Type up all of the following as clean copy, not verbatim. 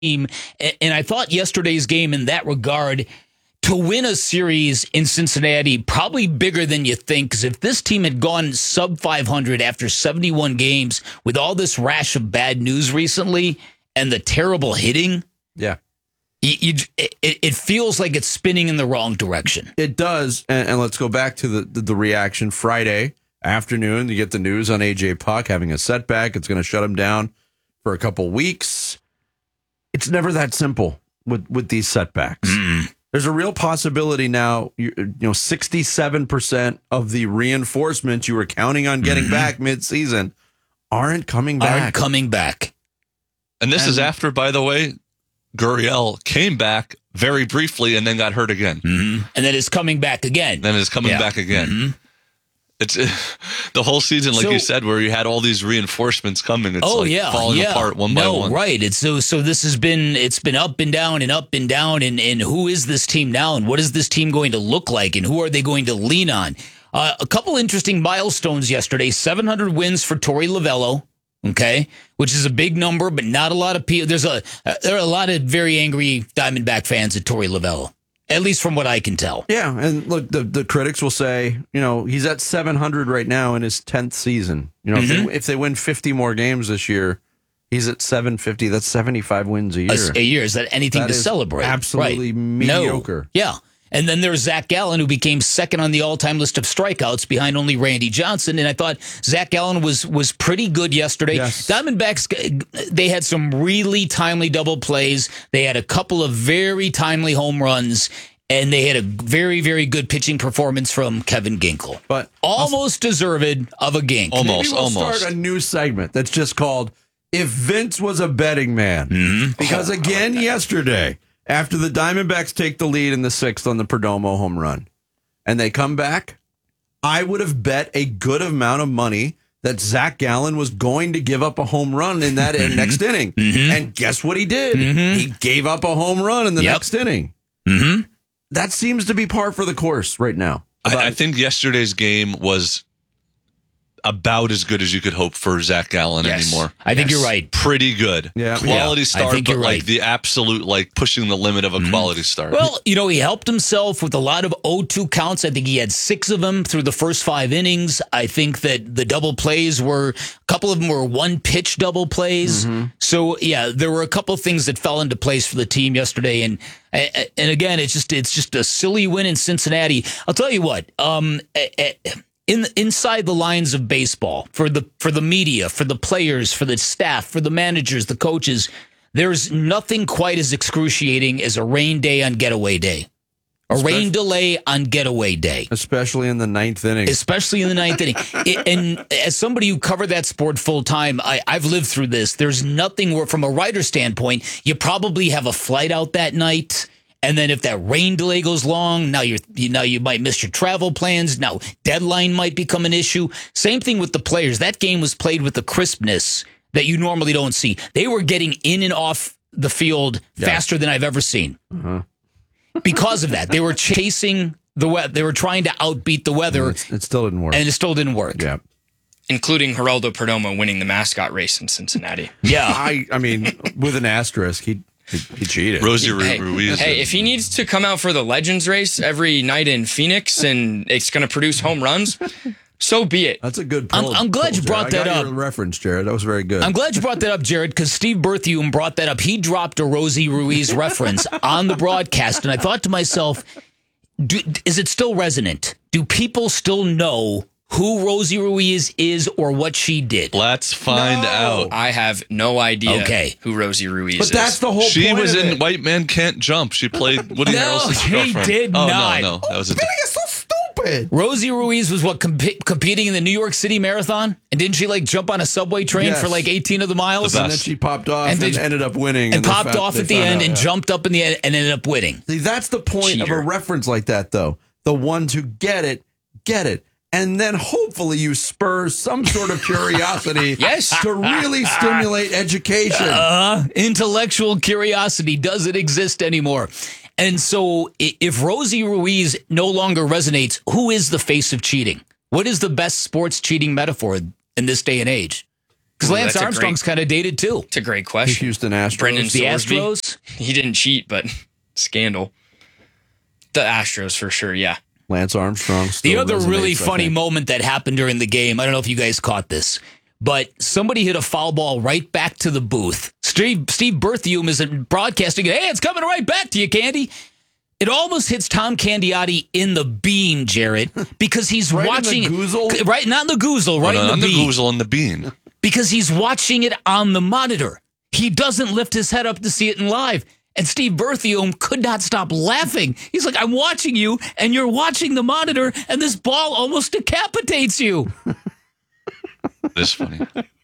team. And I thought yesterday's game in that regard, to win a series in Cincinnati, probably bigger than you think. Because if this team had gone sub 500 after 71 games with all this rash of bad news recently and the terrible hitting, yeah, it feels like it's spinning in the wrong direction. It does. And let's go back to the reaction. Friday afternoon, you get the news on AJ Puck having a setback. It's going to shut him down for a couple weeks. It's never that simple with these setbacks. There's a real possibility now, 67% of the reinforcements you were counting on getting back midseason aren't coming back. And this is after, by the way, Gurriel came back very briefly and then got hurt again. And then is coming back again. Back again. It's the whole season, like you said, where you had all these reinforcements coming. It's falling apart one by one. Right. It's so this has been up and down and up and down. And who is this team now? And what is this team going to look like? And who are they going to lean on? A couple interesting milestones yesterday. 700 wins for Torey Lovullo. Okay, which is a big number, but not a lot of people. There are a lot of very angry Diamondback fans at Torey Lovullo. At least from what I can tell. Yeah, and look, the critics will say, he's at 700 right now in his 10th season. If they win 50 more games this year, he's at 750. That's 75 wins a year. Is that anything to celebrate? Absolutely mediocre. No. Yeah. And then there's Zach Gallen, who became second on the all-time list of strikeouts behind only Randy Johnson. And I thought Zach Gallen was pretty good yesterday. Yes. Diamondbacks, they had some really timely double plays. They had a couple of very timely home runs. And they had a very, very good pitching performance from Kevin Ginkel. But almost deserved of a gink. Maybe we'll start a new segment that's just called If Vince Was a Betting Man. Because again, yesterday, after the Diamondbacks take the lead in the 6th on the Perdomo home run, and they come back, I would have bet a good amount of money that Zach Gallen was going to give up a home run in that next inning. And guess what he did? He gave up a home run in the next inning. That seems to be par for the course right now. I think yesterday's game was about as good as you could hope for Zach Gallen anymore. I think you're right. Pretty good. Yeah. Quality start, I think but you're right. the absolute, pushing the limit of a quality start. Well, he helped himself with a lot of 0-2 counts. I think he had 6 of them through the first 5 innings. I think that the double plays a couple of them were one-pitch double plays. So, there were a couple of things that fell into place for the team yesterday. And again, it's just a silly win in Cincinnati. I'll tell you what, inside the lines of baseball, for the media, for the players, for the staff, for the managers, the coaches, there's nothing quite as excruciating as a rain day on getaway day. Rain delay on getaway day. Especially in the 9th inning. And as somebody who covered that sport full time, I've lived through this. There's nothing where, from a writer standpoint, you probably have a flight out that night. And then if that rain delay goes long, now you might miss your travel plans. Now deadline might become an issue. Same thing with the players. That game was played with the crispness that you normally don't see. They were getting in and off the field faster than I've ever seen. Because of that, they were chasing the weather. They were trying to outbeat the weather. It still didn't work. And it still didn't work. Yeah. Including Geraldo Perdomo winning the mascot race in Cincinnati. Yeah. I mean, with an asterisk, he cheated. Rosie Ruiz. Hey, if he needs to come out for the Legends race every night in Phoenix and it's going to produce home runs, so be it. That's a good pull. I'm glad you brought that up. Your reference, Jared. That was very good. I'm glad you brought that up, Jared, because Steve Berthium brought that up. He dropped a Rosie Ruiz reference on the broadcast, and I thought to myself, is it still resonant? Do people still know who Rosie Ruiz is or what she did? Let's find out. I have no idea who Rosie Ruiz is. But that's the whole point. She was of in it. White Man Can't Jump. She played Woody Harrelson's girlfriend. She did not. No. That was Billy is so stupid. Rosie Ruiz was competing in the New York City Marathon? And didn't she jump on a subway train for 18 of the miles? And then she popped off and ended up winning. And popped off at the end and jumped up in the end and ended up winning. See, that's the point of a reference like that, though. The ones who get it, get it. And then hopefully you spur some sort of curiosity to really stimulate education. Intellectual curiosity. Does it exist anymore? And so if Rosie Ruiz no longer resonates, who is the face of cheating? What is the best sports cheating metaphor in this day and age? Because Lance Armstrong's kind of dated, too. It's a great question. The Houston Astros. Brendan The Sorsby. Astros? He didn't cheat, but scandal. The Astros, for sure, yeah. Lance Armstrong. The other really resonates, funny moment that happened during the game, I don't know if you guys caught this, but somebody hit a foul ball right back to the booth. Steve Berthium is broadcasting, hey, it's coming right back to you, Candy. It almost hits Tom Candiotti in the bean, Jarrett, because he's Right watching in the goozle? Right, not in the goozle, right in the bean. On the goozle and the bean. Because he's watching it on the monitor. He doesn't lift his head up to see it in live. And Steve Berthium could not stop laughing. He's like, I'm watching you, and you're watching the monitor, and this ball almost decapitates you. This funny.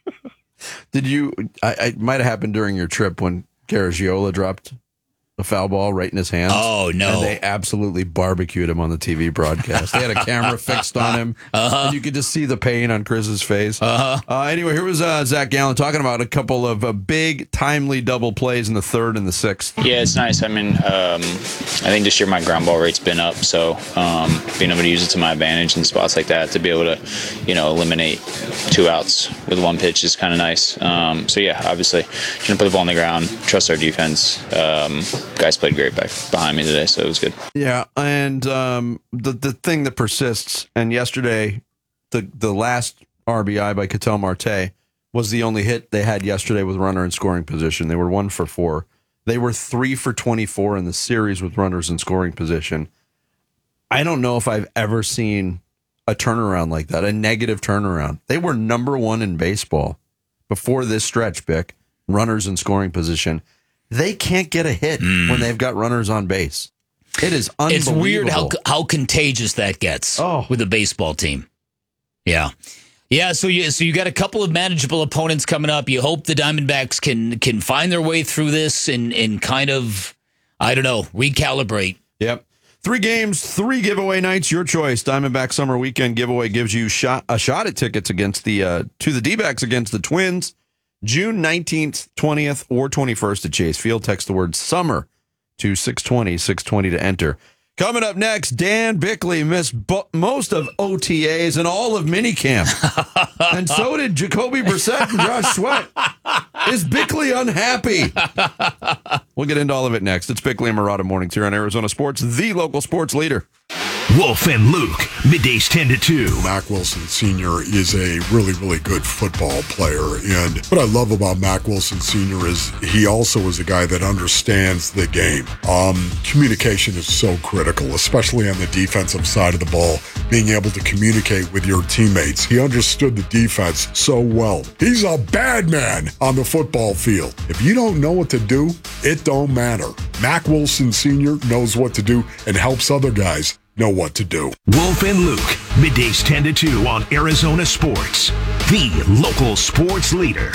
Did you? It might have happened during your trip when Garagiola dropped a foul ball right in his hands. Oh, no. And they absolutely barbecued him on the TV broadcast. They had a camera fixed on him. And you could just see the pain on Chris's face. Anyway, here was Zach Gallen talking about a couple of big, timely double plays in the third and the sixth. Yeah, it's nice. I mean, I think this year my ground ball rate's been up, so being able to use it to my advantage in spots like that, to be able to, eliminate 2 outs with 1 pitch is kind of nice. So yeah, obviously, trying to put the ball on the ground, trust our defense. Guys played great back behind me today, so it was good. Yeah, and the thing that persists, and yesterday, the last RBI by Ketel Marte was the only hit they had yesterday with runner in scoring position. They were 1 for 4. They were 3 for 24 in the series with runners in scoring position. I don't know if I've ever seen a turnaround like that, a negative turnaround. They were number 1 in baseball before this stretch, Bick, runners in scoring position. They can't get a hit when they've got runners on base. It is unbelievable. It's weird how contagious that gets with a baseball team. Yeah. Yeah, so you got a couple of manageable opponents coming up. You hope the Diamondbacks can find their way through this and kind of, I don't know, recalibrate. Yep. 3 games, 3 giveaway nights, your choice. Diamondback Summer Weekend giveaway gives you a shot at tickets against to the D-backs against the Twins. June 19th, 20th, or 21st at Chase Field. Text the word summer to 620 to enter. Coming up next, Dan Bickley missed most of OTAs and all of minicamp. And so did Jacoby Brissett and Josh Sweat. Is Bickley unhappy? We'll get into all of it next. It's Bickley and Marotta Mornings here on Arizona Sports, the local sports leader. Wolf and Luke, middays 10 to 2. Mac Wilson Sr. is a really, really good football player. And what I love about Mac Wilson Sr. is he also is a guy that understands the game. Communication is so critical, especially on the defensive side of the ball, being able to communicate with your teammates. He understood the defense so well. He's a bad man on the football field. If you don't know what to do, it don't matter. Mac Wilson Sr. knows what to do and helps other guys know what to do. Wolf and Luke, middays 10 to 2 on Arizona Sports, the local sports leader.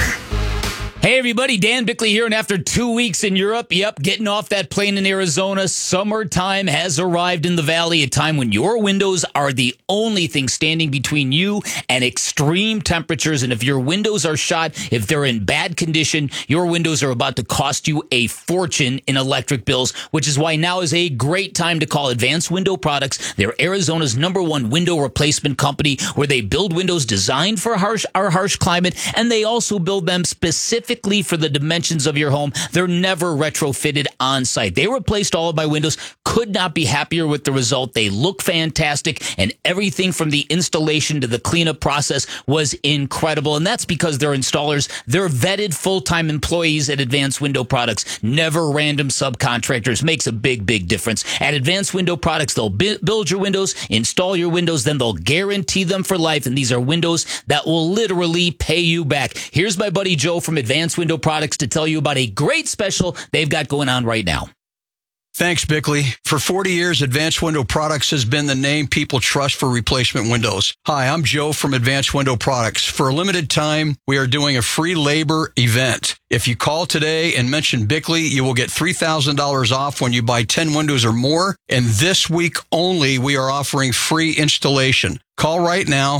Hey, everybody, Dan Bickley here, and after 2 weeks in Europe, getting off that plane in Arizona, summertime has arrived in the Valley, a time when your windows are the only thing standing between you and extreme temperatures, and if your windows are shot, if they're in bad condition, your windows are about to cost you a fortune in electric bills, which is why now is a great time to call Advanced Window Products. They're Arizona's #1 window replacement company, where they build windows designed for our harsh climate, and they also build them specifically for the dimensions of your home. They're never retrofitted on site. They replaced all of my windows. Could not be happier with the result. They look fantastic, and everything from the installation to the cleanup process was incredible. And that's because they're installers. They're vetted full-time employees at Advanced Window Products, never random subcontractors. Makes a big, big difference. At Advanced Window Products, they'll build your windows, install your windows, then they'll guarantee them for life. And these are windows that will literally pay you back. Here's my buddy Joe from Advanced Window Products to tell you about a great special they've got going on right now. Thanks, Bickley. For 40 years, Advanced Window Products has been the name people trust for replacement windows. Hi, I'm Joe from Advanced Window Products. For a limited time, we are doing a free labor event. If you call today and mention Bickley, you will get $3,000 off when you buy 10 windows or more. And this week only, we are offering free installation. Call right now,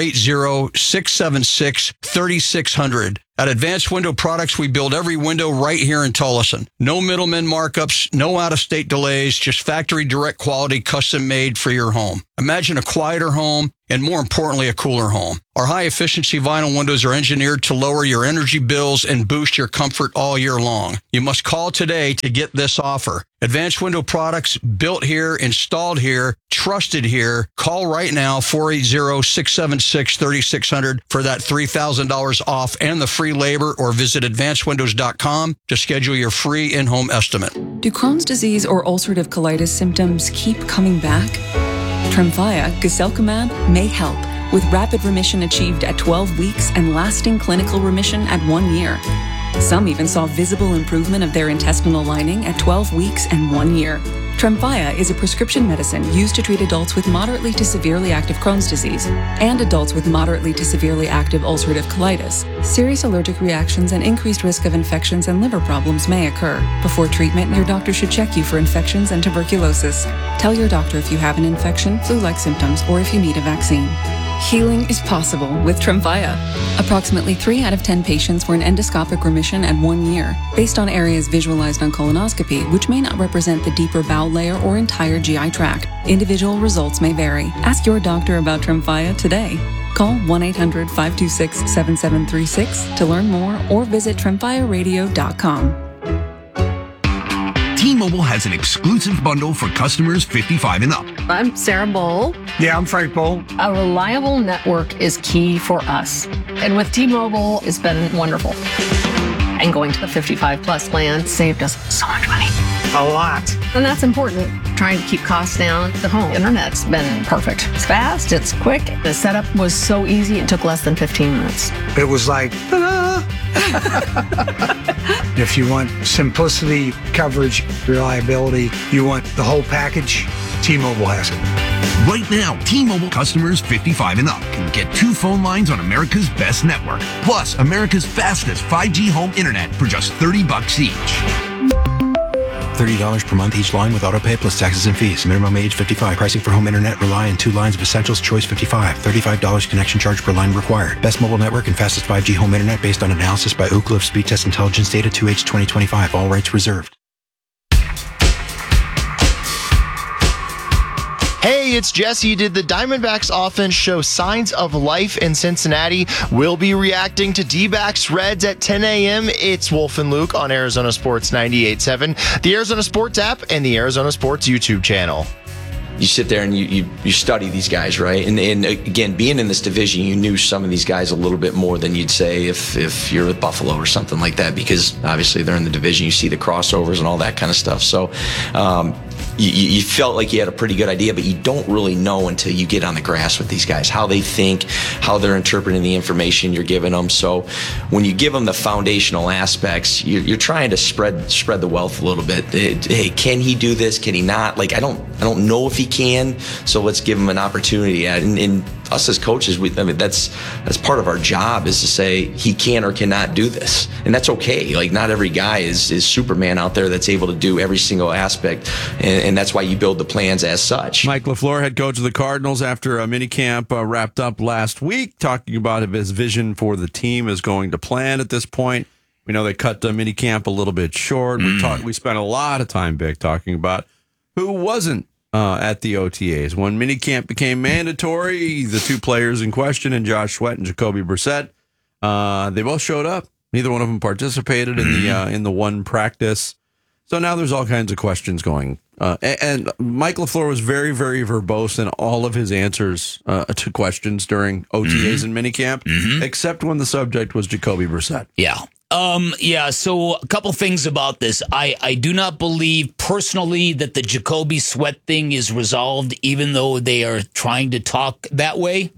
480-676-3600. At Advanced Window Products, we build every window right here in Tullison. No middleman markups, no out-of-state delays, just factory direct quality custom made for your home. Imagine a quieter home and more importantly, a cooler home. Our high-efficiency vinyl windows are engineered to lower your energy bills and boost your comfort all year long. You must call today to get this offer. Advanced Window Products, built here, installed here, trusted here. Call right now, 480-676-3600 for that $3,000 off and the free labor, or visit advancedwindows.com to schedule your free in-home estimate. Do Crohn's disease or ulcerative colitis symptoms keep coming back? Tremfya, guselkumab, may help, with rapid remission achieved at 12 weeks and lasting clinical remission at 1 year. Some even saw visible improvement of their intestinal lining at 12 weeks and 1 year. Tremfya is a prescription medicine used to treat adults with moderately to severely active Crohn's disease and adults with moderately to severely active ulcerative colitis. Serious allergic reactions and increased risk of infections and liver problems may occur. Before treatment, your doctor should check you for infections and tuberculosis. Tell your doctor if you have an infection, flu-like symptoms, or if you need a vaccine. Healing is possible with Tremfya. Approximately 3 out of 10 patients were in endoscopic remission at 1 year, based on areas visualized on colonoscopy, which may not represent the deeper bowel layer or entire GI tract. Individual results may vary. Ask your doctor about Tremfya today. Call 1-800-526-7736 to learn more, or visit tremfyaradio.com. T-Mobile has an exclusive bundle for customers 55 and up. I'm Sarah Bowl. Yeah, I'm Frank Bowl. A reliable network is key for us. And with T-Mobile, it's been wonderful. And going to the 55 plus plan saved us so much money. A lot. And that's important. Trying to keep costs down. The home internet's been perfect. It's fast, it's quick. The setup was so easy, it took less than 15 minutes. It was like, ta-da! If you want simplicity, coverage, reliability, you want the whole package, T-Mobile has it. Right now, T-Mobile customers 55 and up can get 2 phone lines on America's best network, plus America's fastest 5G home internet for just $30 each. $30 per month each line with autopay plus taxes and fees. Minimum age 55. Pricing for home internet rely on 2 lines of essentials. Choice 55. $35 connection charge per line required. Best mobile network and fastest 5G home internet based on analysis by Ookla of Speed Test Intelligence data 2H 2025. All rights reserved. Hey, it's Jesse. Did the Diamondbacks offense show signs of life in Cincinnati? We'll be reacting to D-backs Reds at 10 a.m. It's Wolf and Luke on Arizona Sports 98.7, the Arizona Sports app, and the Arizona Sports YouTube channel. You sit there and you study these guys, right? And again, being in this division, you knew some of these guys a little bit more than you'd say if you're with Buffalo or something like that, because obviously they're in the division. You see the crossovers and all that kind of stuff. So you felt like you had a pretty good idea, but you don't really know until you get on the grass with these guys, how they think, how they're interpreting the information you're giving them. So when you give them the foundational aspects, you're trying to spread the wealth a little bit. Hey, can he do this? Can he not? Like, I don't know if he can, so let's give him an opportunity. And us as coaches, that's part of our job, is to say he can or cannot do this, and that's okay. Like, not every guy is Superman out there that's able to do every single aspect, and that's why you build the plans as such. Mike LaFleur, head coach of the Cardinals, after a minicamp wrapped up last week, talking about if his vision for the team is going to plan at this point. We know they cut the minicamp a little bit short. We spent a lot of time, Vic, talking about who wasn't at the OTAs. When minicamp became mandatory, the 2 players in question, and Josh Sweat and Jacoby Brissett, they both showed up. Neither one of them participated in the one practice. So now there's all kinds of questions going. And Mike LaFleur was very, very verbose in all of his answers to questions during OTAs and minicamp, except when the subject was Jacoby Brissett. Yeah. So a couple things about this. I do not believe personally that the Jacoby Sweat thing is resolved, even though they are trying to talk that way.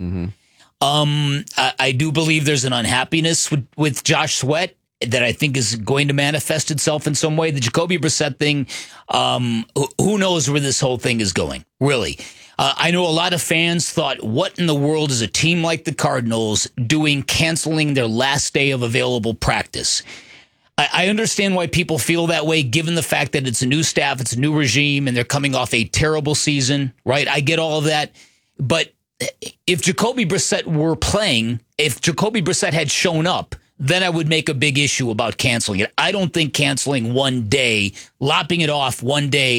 I do believe there's an unhappiness with Josh Sweat that I think is going to manifest itself in some way. The Jacoby Brissett thing, who knows where this whole thing is going, really. I know a lot of fans thought, what in the world is a team like the Cardinals doing canceling their last day of available practice? I understand why people feel that way, given the fact that it's a new staff, it's a new regime, and they're coming off a terrible season, right? I get all of that. But if Jacoby Brissett were playing, if Jacoby Brissett had shown up, then I would make a big issue about canceling it. I don't think canceling one day, lopping it off one day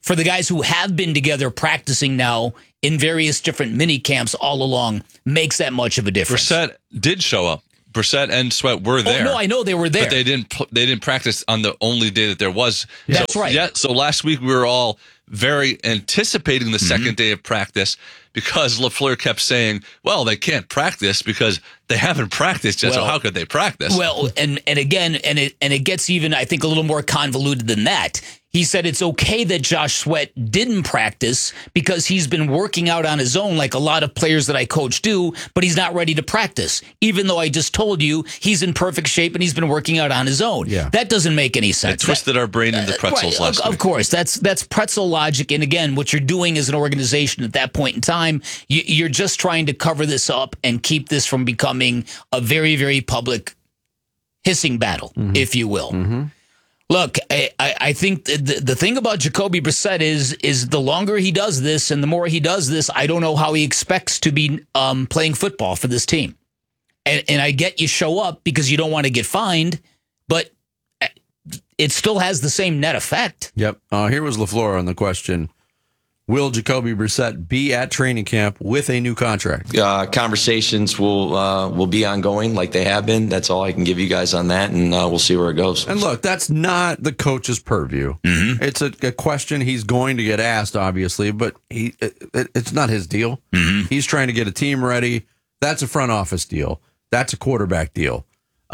for the guys who have been together practicing now in various different mini camps all along makes that much of a difference. Brissett did show up. Brissett and Sweat were there. Oh, no, I know they were there. But they didn't practice on the only day that there was. That's right. Yeah, so last week we were all very anticipating the second day of practice because LaFleur kept saying, well, they can't practice because they haven't practiced yet, so how could they practice? Well, and again, it gets even, I think, a little more convoluted than that. He said it's okay that Josh Sweat didn't practice because he's been working out on his own like a lot of players that I coach do, but he's not ready to practice, even though I just told you he's in perfect shape and he's been working out on his own. Yeah. That doesn't make any sense. It twisted our brain into pretzels last week. Of course, that's pretzel logic. And again, what you're doing as an organization at that point in time, you're just trying to cover this up and keep this from becoming a very, very public hissing battle, if you will. Look, I think the thing about Jacoby Brissett is the longer he does this and the more he does this, I don't know how he expects to be playing football for this team. And I get you show up because you don't want to get fined, but it still has the same net effect. Yep. Here was LaFleur on the question. Will Jacoby Brissett be at training camp with a new contract? Conversations will be ongoing like they have been. That's all I can give you guys on that, and we'll see where it goes. And look, that's not the coach's purview. It's a question he's going to get asked, obviously, but it's not his deal. He's trying to get a team ready. That's a front office deal. That's a quarterback deal.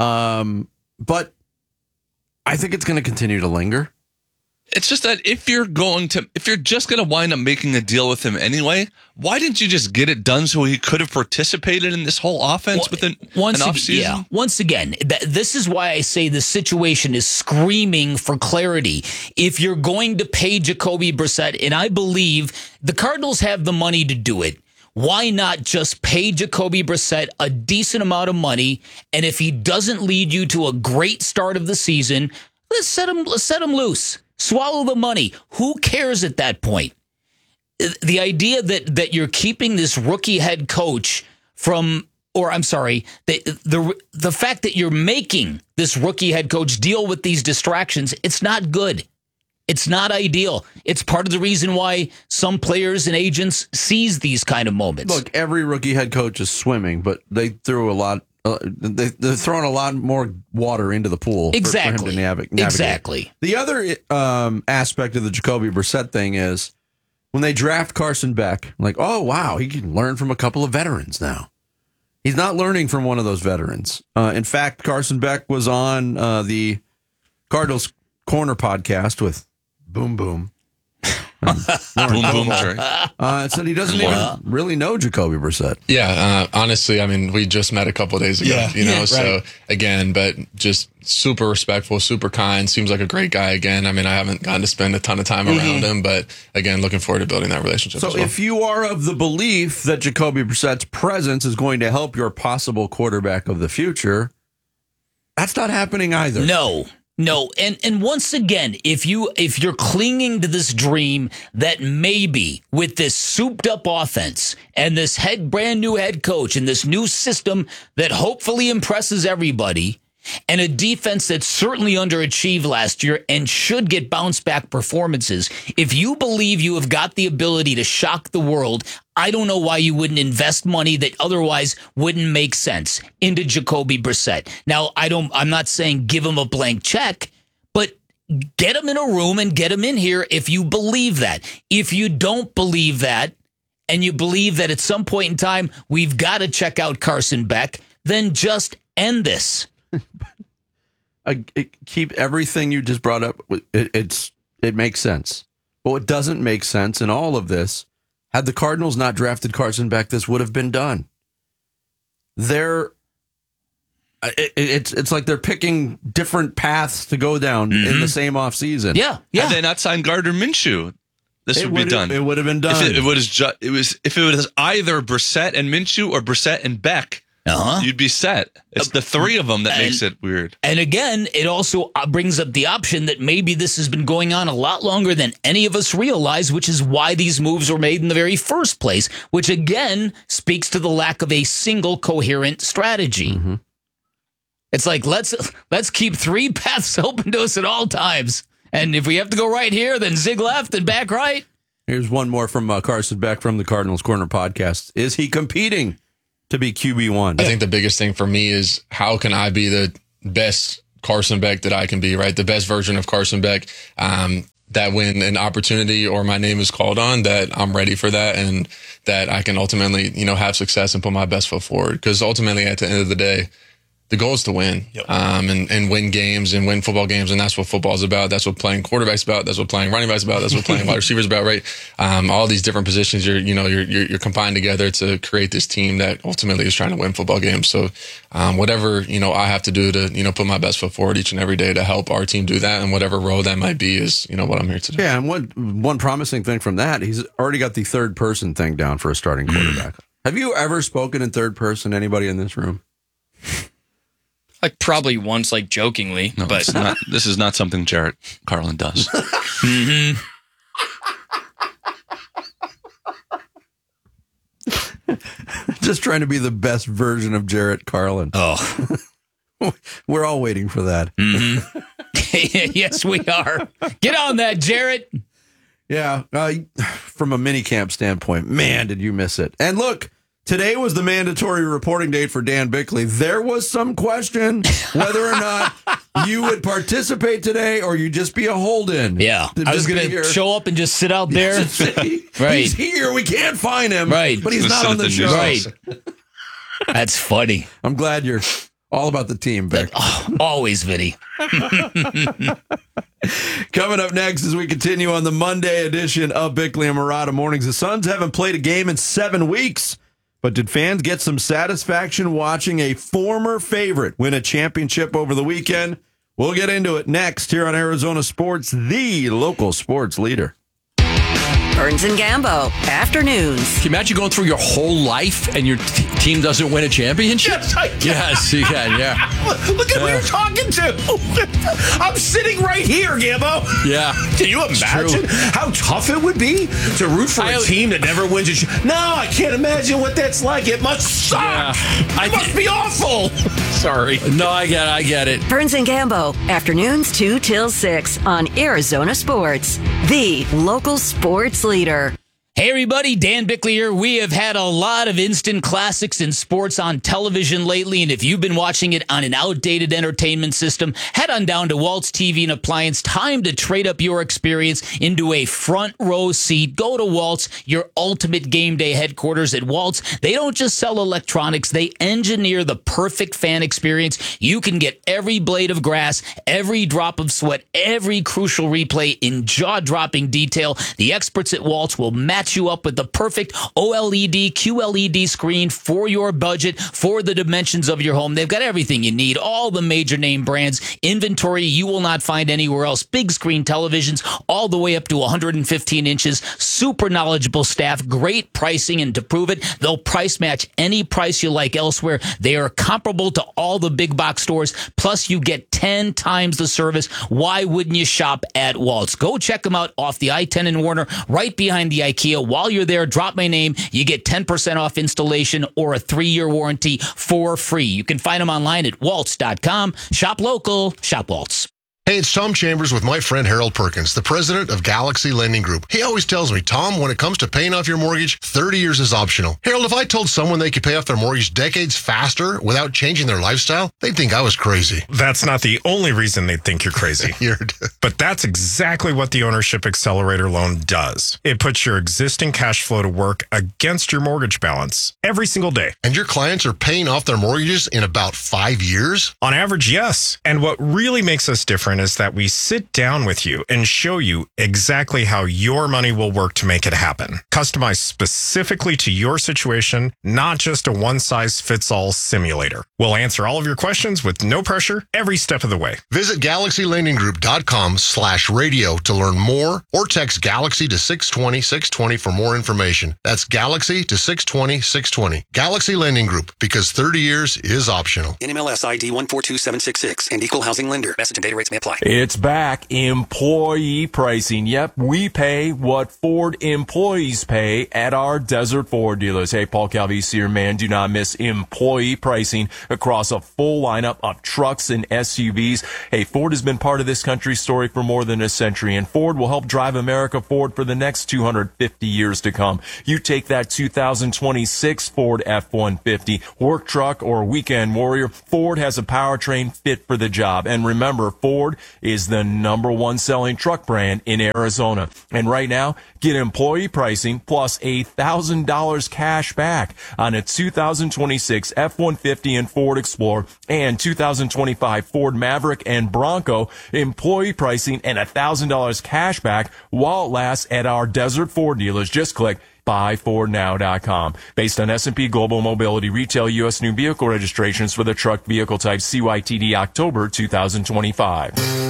But I think it's going to continue to linger. It's just that if you're just going to wind up making a deal with him anyway, why didn't you just get it done so he could have participated in this whole offense within an offseason? Yeah. Once again, this is why I say the situation is screaming for clarity. If you're going to pay Jacoby Brissett, and I believe the Cardinals have the money to do it, why not just pay Jacoby Brissett a decent amount of money? And if he doesn't lead you to a great start of the season, let's set him loose. Swallow the money. Who cares at that point? The idea that you're keeping this rookie head coach from, or I'm sorry, the fact that you're making this rookie head coach deal with these distractions, it's not good. It's not ideal. It's part of the reason why some players and agents seize these kind of moments. Look, every rookie head coach is swimming, but they threw a lot. They're throwing a lot more water into the pool for him to navigate. Exactly. The other aspect of the Jacoby Brissett thing is when they draft Carson Beck, like, oh, wow, he can learn from a couple of veterans now. He's not learning from one of those veterans. In fact, Carson Beck was on the Cardinals Corner podcast with Boom Boom. Said he doesn't even really know Jacoby Brissett. Yeah, honestly, I mean, we just met a couple of days ago, so again, but just super respectful, super kind, seems like a great guy again. I mean, I haven't gotten to spend a ton of time around him, but again, looking forward to building that relationship. So if you are of the belief that Jacoby Brissett's presence is going to help your possible quarterback of the future, that's not happening either. No, and once again, if you're clinging to this dream that maybe with this souped up offense and this brand new head coach and this new system that hopefully impresses everybody and a defense that certainly underachieved last year and should get bounce back performances, if you believe you have got the ability to shock the world, I don't know why you wouldn't invest money that otherwise wouldn't make sense into Jacoby Brissett. Now, I'm not saying give him a blank check, but get him in a room and get him in here if you believe that. If you don't believe that, and you believe that at some point in time we've got to check out Carson Beck, then just end this. Keep everything you just brought up. It makes sense. But what doesn't make sense in all of this, had the Cardinals not drafted Carson Beck, this would have been done. It's like they're picking different paths to go down in the same offseason. Yeah. Had they not signed Gardner Minshew, this would be done. It would have been done. If it was either Brissett and Minshew or Brissett and Beck, you'd be set. It's the three of them that makes it weird. And again, it also brings up the option that maybe this has been going on a lot longer than any of us realize, which is why these moves were made in the very first place, which again speaks to the lack of a single coherent strategy. It's like, let's keep three paths open to us at all times And if we have to go right here, then zig left and back right. Here's one more from Carson Beck from the Cardinals Corner podcast. Is he competing to be QB1? I think the biggest thing for me is how can I be the best Carson Beck that I can be, right? The best version of Carson Beck. That when an opportunity or my name is called on, that I'm ready for that and that I can ultimately, have success and put my best foot forward. Because ultimately, at the end of the day, the goal is to win, and win games and win football games. And that's what football is about. That's what playing quarterback's about. That's what playing running back's about. That's what playing wide receivers about, right? All these different positions, you're combined together to create this team that ultimately is trying to win football games. So, whatever, I have to do to, put my best foot forward each and every day to help our team do that. And whatever role that might be is, what I'm here to do. Yeah. And one promising thing from that, he's already got the third person thing down for a starting quarterback. Have you ever spoken in third person, anybody in this room? Like probably once, like jokingly, no, but this is not something Jarrett Carlin does. Just trying to be the best version of Jarrett Carlin. Oh, we're all waiting for that. Yes, we are. Get on that, Jarrett. Yeah, from a mini camp standpoint, man, did you miss it? And look. Today was the mandatory reporting date for Dan Bickley. There was some question whether or not you would participate today or you just be a hold-in. Yeah. I was going to show up and just sit out there. Right. He's here. We can't find him. Right. But he's not on the show. Right. That's funny. I'm glad you're all about the team, Vic. Always, Vinny. Coming up next as we continue on the Monday edition of Bickley and Murata Mornings. The Suns haven't played a game in 7 weeks. But did fans get some satisfaction watching a former favorite win a championship over the weekend? We'll get into it next here on Arizona Sports, the local sports leader. Burns and Gambo, afternoons. Can you imagine going through your whole life and your team doesn't win a championship? Yes, I can. Yes, you can, yeah. Look at who you're talking to. I'm sitting right here, Gambo. Yeah. Can you imagine how tough it would be to root for a team that never wins a championship? No, I can't imagine what that's like. It must suck. Yeah. It must be awful. Sorry. No, I get it. Burns and Gambo, afternoons 2 till 6 on Arizona Sports, the local sports leader. Hey everybody, Dan Bickley here. We have had a lot of instant classics in sports on television lately, and if you've been watching it on an outdated entertainment system, head on down to Waltz TV and Appliance. Time to trade up your experience into a front row seat. Go to Waltz, your ultimate game day headquarters at Waltz. They don't just sell electronics, they engineer the perfect fan experience. You can get every blade of grass, every drop of sweat, every crucial replay in jaw-dropping detail. The experts at Waltz will match you up with the perfect OLED, QLED screen for your budget, for the dimensions of your home. They've got everything you need, all the major name brands, inventory you will not find anywhere else, big screen televisions, all the way up to 115 inches, super knowledgeable staff, great pricing, and to prove it, they'll price match any price you like elsewhere. They are comparable to all the big box stores, plus you get 10 times the service. Why wouldn't you shop at Waltz? Go check them out off the I-10 in Warner, right behind the IKEA. While you're there, drop my name. You get 10% off installation or a 3-year warranty for free. You can find them online at waltz.com. Shop local. Shop Waltz. Hey, it's Tom Chambers with my friend Harold Perkins, the president of Galaxy Lending Group. He always tells me, Tom, when it comes to paying off your mortgage, 30 years is optional. Harold, if I told someone they could pay off their mortgage decades faster without changing their lifestyle, they'd think I was crazy. That's not the only reason they'd think you're crazy. But that's exactly what the Ownership Accelerator loan does. It puts your existing cash flow to work against your mortgage balance every single day. And your clients are paying off their mortgages in about 5 years? On average, yes. And what really makes us different is that we sit down with you and show you exactly how your money will work to make it happen. Customized specifically to your situation, not just a one-size-fits-all simulator. We'll answer all of your questions with no pressure every step of the way. Visit GalaxyLendingGroup.com/radio to learn more or text Galaxy to 620-620 for more information. That's Galaxy to 620-620. Galaxy Lending Group, because 30 years is optional. NMLS ID 142766 and Equal Housing Lender. Message and data rates may apply. apply. It's back. Employee pricing. Yep, we pay what Ford employees pay at our Desert Ford dealers. Hey, Paul Calvisi here, man. Do not miss employee pricing across a full lineup of trucks and SUVs. Hey, Ford has been part of this country's story for more than a century, and Ford will help drive America forward for the next 250 years to come. You take that 2026 Ford F-150, work truck, or weekend warrior, Ford has a powertrain fit for the job. And remember, Ford is the #1 selling truck brand in Arizona. And right now, get employee pricing plus $1,000 cash back on a 2026 F-150 and Ford Explorer and 2025 Ford Maverick and Bronco. Employee pricing and $1,000 cash back while it lasts at our Desert Ford dealers. Just click buyfordnow.com. Based on S&P Global Mobility retail U.S. new vehicle registrations for the truck vehicle type CYTD October 2025.